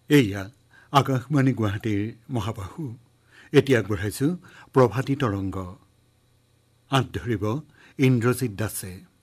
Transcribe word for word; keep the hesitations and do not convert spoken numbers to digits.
এয়া আকাশবাণী গুৱাহাটীৰ মহাবাহু। এতিয়া আগবঢ়াইছোঁ প্ৰভাতী তৰংগ। আঁত ধৰিব ইন্দ্ৰজিৎ দাসে।